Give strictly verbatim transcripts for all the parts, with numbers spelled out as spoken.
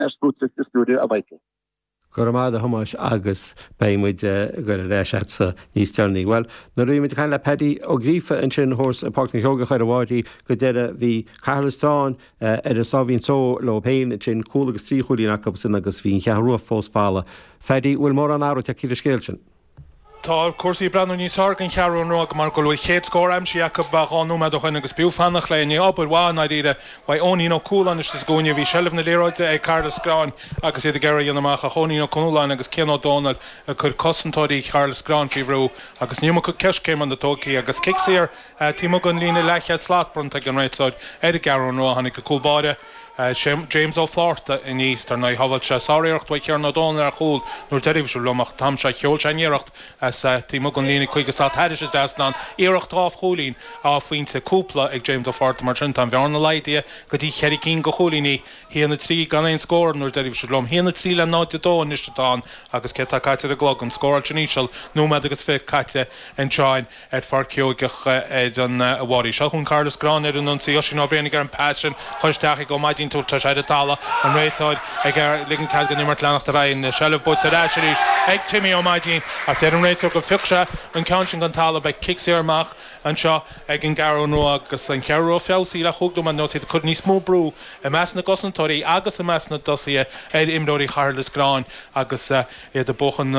spútsa stúdio a bhaite. Goramada Hamas agus Baimid gur a réisatsa níos tearnaí. Well, na ruimid chain le Paddy ó grífa an sin hors a Park na Heoga chuir a bhhairtaí go deire bhí Carlastáin ar a sábhín só le péin sin cúlagus trí chuúlín acu sin agus bhín chearrua fós fála. Paddy bhfuil mór an ára te cíle scéil sin. Tá cuasaí breanú níos hargan chearún rug mar go luí chéad scór am si acu baáú me do chuine agus bíúfannach le ní op bháin na ide bha óí nó cúlan is gúine bhí sellh na léráide ag Carlascrán agus iad geir dionach a choí nó cúláin agus Cian O'Donnell a chur cosantóirí Carlascrán fi brú agus nímo chu ceis céim an na tócaí agus kicsaíar tímo gon lína lechead slátbrunta an réitsáid ag gearún ru hanig go cúlbáide. Uh, James O'Florta in East ar na hafalt se sáíocht wa Cian O'Donnell ar chúl nuair deirimh se lumach tam se cheol se níirecht as tímo gon lína chuigus tá tairis is deasnan íirecht táf cholín á faointe cúpla ag James O'Florta mar trin tam bhearna leidie go dtí cheirigh cín go cholíní híanana trí gan éon scór nuair deirimh se lum híanana trí le náide dó nistatán agus ce tá caite a glog an scóir tríníisiil nó me agus fé caite an teáin ag far ceogach ag an bhhaí se chun Carlascrán ar an nunsaí sin á bhéanana ar an passion chuisteach go maidín tú tá sé talla an réitáid ag ar ligan ceilgan nimar leannacht a bhain sellh bud aráisiéis ag Timmy ó maidín ach de an réitar go fiocse an counting an talla be kicséarmach an seo ag an garún agus an cearú feásaí le chugdom an nóí chud níos mó brú i meas na gosantóirí agus a meas na dosaí ar imróí Carlascrán agus iad a bochan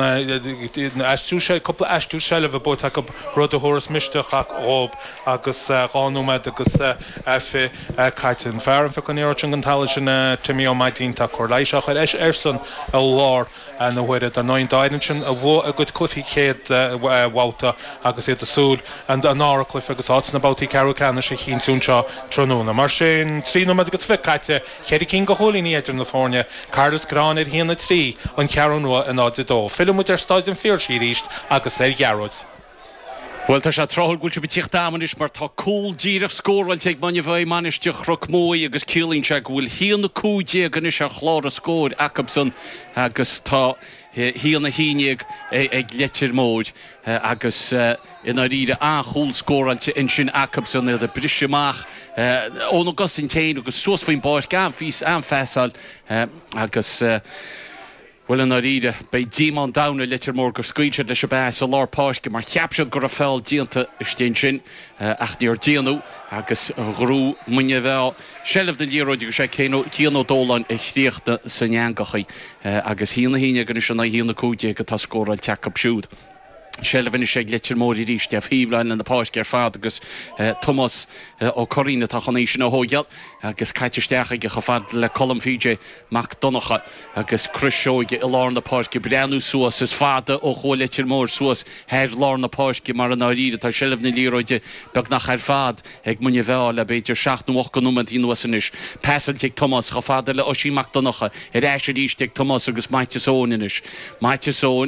coppla eistú sellh bud go rud a thuras misteach ach ób agus gáúmed agus fi caiitin fear an fi an éir an tal sin Timmy ó maidín tá chuir leiseach ar eis airsan a lár na bhuiide ar nine daiden sin a bh a go clufií chéad bhálta agus iad a súl an an ára cluf agus áit na bbátaí ceúchanna sé chin túnseo tróna mar sin tríú me go fi caiite chéidir cin go hólíní idir na fórne Carlascrán ar híanana trí an cearú nua an áide dó. Film ar stáid an fíor sí ríist agus é gearróid. Well, tá sé trothil gúilte be tíocht dámanis mar tá cúl díreach scórhil teag manne bheith manisteach rocmóí agus cílín se bhfuil híanana cúdé gan is a chlár a scóir Acabson agus tá híanana híineag ag letir móid agus ina ríide an chúl scóráilte in sin Acabson a briseach ón agus in téin agus suas faoin báir gan fís an fesáil agus Well in ríide bei díán dana litir mór gur scuide leis bes a lápáisce mar cheapsead gur a fáil díanta istíon sin ach níor díanú agus grú muine bheith sellh na líróide go sé Cian O'Donnell i chríochta san neangachaí agus híanana híine gan sin na híanana cúide go tá scóráil teach siúd. Sellh is sé letir mór í ríiste a híomhlein na páisce ar fád agus Thomas ó choína tá chanéis sin óthógeal agus caiiteisteach go chafad le colm fiide Mac Donacha agus cruisóige i lár na páisce breanú suas is fada ó choletir mór suas heir lár na páisce mar an áíide tá sellh na líróide beag nach ar fad ag muine bheá le beidir seachtú ganúman í nuasanis. Pesanteigh Thomas chafada le osí Mac Donacha ar éisi ríisteigh Thomas agus Maite Sóninis. Maite Són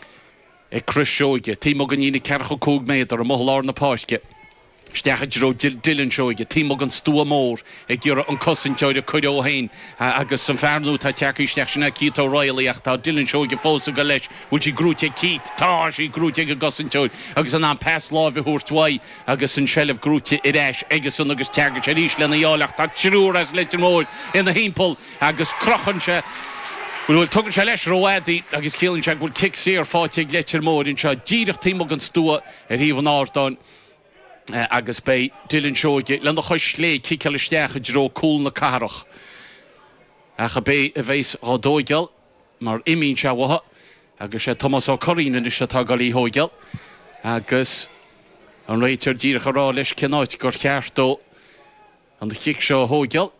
ag cruisóige, tímo gan ína cearcha cúg méid ar a mothláir na páisce. Steachad ró Dylan seoige, tímo gan stúa mór ag gghearra an cosinteoid a chuid ó hain agus san fearnú tá teachaí steach sinna cít ó roialaí ach tá Dylan seoige fósa go leis bhfuil sí grúte cít, tá sí grúte go cosinteoid agus an an pes láh thuirthaid agus an sellh grúte i réis agus san agus teagat sé ríis lena eálaach tá tíúr as litir mór ina hímpol agus crochanse Bhfuil tugann sé leis roiadaí agus cílann se bhfuil kicsaí ar fáte ag letir mór in seo díreach tímo gan stúa ar híomh an áirdáin agus bei Dylan seoige le na chuis lé ciceal isteach ró cúl na carach. Acha bé a bhééis á dóigeal mar imín se bhatha agus sé Thomas ó choína is se tá galí hóigeal agus an réitir díreach ará leis cenáid gur cheartó an chiic seo hóigeal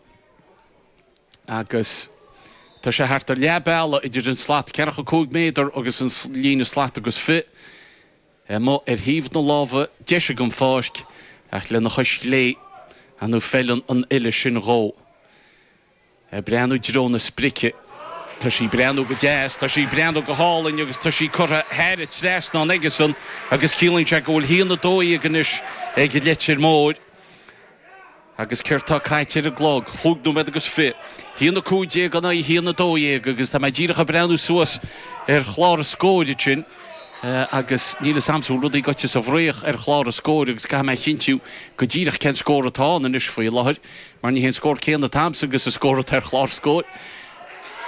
agus Tá sé thart ar leabéala idir an slaat cearcha cúg méidir agus an lína slaat agus fi. Má ar híomh na lábha deise go fáisc ach le na chuis lé anú fellan an ile sin ró. Breanú dróna sprice, tá sí breanú go déas, tá sí breanú go hálainn agus tá sí chutha héir tréas ná agasan agus cílann se go bhfuil híanana dóí ganis ag letir mór. agus ceirtá caiite a glog, thugdú me agus fi. Híanana cúdé gan í híanana dóéag agus tá dírecha breanú suas ar chláir a scóide sin agus níle samsú rudaí gote sa bhréoch ar chláir a scóir agus ga me chintiú go díreach cen scóir atá na is faoi láthir, mar ní hén scóir céanna tamsa agus a scóir ar chláir scóir.